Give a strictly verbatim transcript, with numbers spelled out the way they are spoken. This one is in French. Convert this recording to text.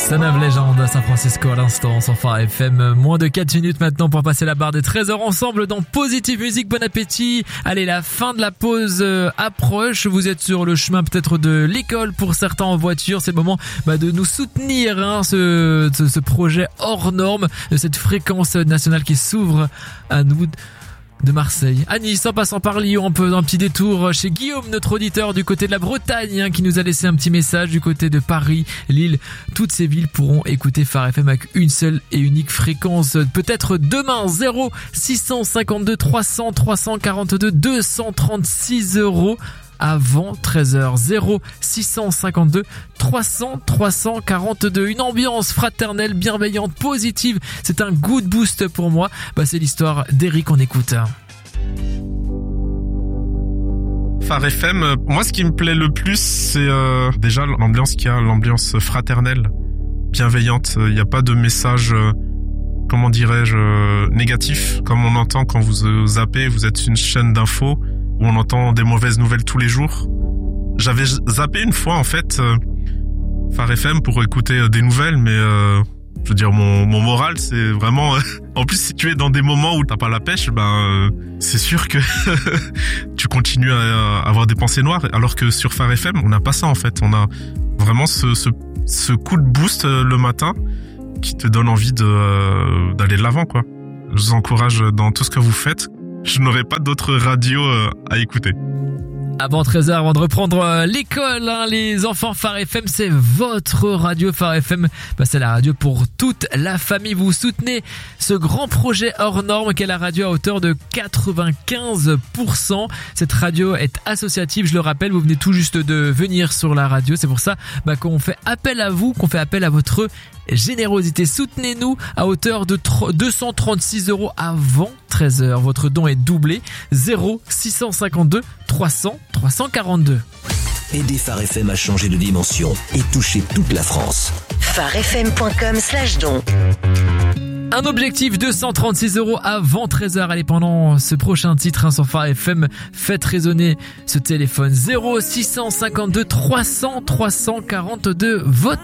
Son of Legend à San Francisco à l'instant sur Phare F M. Moins de quatre minutes maintenant pour passer la barre des treize heures ensemble dans Positive Music. Bon appétit. Allez, la fin de la pause euh, approche. Vous êtes sur le chemin peut-être de l'école pour certains en voiture. C'est le moment bah, de nous soutenir hein, ce, ce, ce projet hors norme, cette fréquence nationale qui s'ouvre à nous de Marseille à Nice, en passant par Lyon, on peut un petit détour chez Guillaume, notre auditeur du côté de la Bretagne, hein, qui nous a laissé un petit message du côté de Paris, Lille. Toutes ces villes pourront écouter Phare F M avec une seule et unique fréquence. Peut-être demain, zéro six cent cinquante-deux trois cents trois cent quarante-deux deux cent trente-six euros. Avant treize heures, zéro six cent cinquante-deux trois cents trois cent quarante-deux. Une ambiance fraternelle, bienveillante, positive. C'est un good boost pour moi. Bah, c'est l'histoire d'Eric, on écoute. Phare F M, moi ce qui me plaît le plus, c'est euh, déjà l'ambiance qu'il y a, l'ambiance fraternelle, bienveillante. Il n'y a pas de message, euh, comment dirais-je, euh, négatif, comme on entend quand vous euh, zappez, vous êtes une chaîne d'infos où on entend des mauvaises nouvelles tous les jours. J'avais zappé une fois en fait euh, Phare F M pour écouter euh, des nouvelles, mais euh, je veux dire mon, mon moral c'est vraiment... Euh, en plus si tu es dans des moments où t'as pas la pêche, ben euh, c'est sûr que tu continues à, à avoir des pensées noires, alors que sur Phare F M on n'a pas ça en fait. On a vraiment ce, ce, ce coup de boost euh, le matin qui te donne envie de euh, d'aller de l'avant quoi. Je vous encourage dans tout ce que vous faites. Je n'aurai pas d'autres radios euh, à écouter. Avant treize heures, avant de reprendre euh, l'école, hein, les enfants, Phare F M, c'est votre radio. Phare F M, bah, c'est la radio pour toute la famille. Vous soutenez ce grand projet hors norme qu'est la radio à hauteur de quatre-vingt-quinze pour cent. Cette radio est associative, je le rappelle, vous venez tout juste de venir sur la radio. C'est pour ça bah, qu'on fait appel à vous, qu'on fait appel à votre générosité. Soutenez-nous à hauteur de deux cent trente-six euros avant treize heures. Votre don est doublé. zéro six cent cinquante-deux trois cents trois cent quarante-deux. Aidez Phare F M à changer de dimension et toucher toute la France. pharefm point com slash don. Un objectif deux cent trente-six euros avant treize heures. Allez, pendant ce prochain titre hein, sur Phare F M, faites résonner ce téléphone. zéro six cent cinquante-deux trois cents trois cent quarante-deux. Votre